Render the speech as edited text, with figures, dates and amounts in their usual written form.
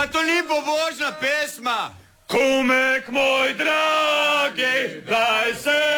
to ni pobožna pesma. Kumek moj dragi, daj se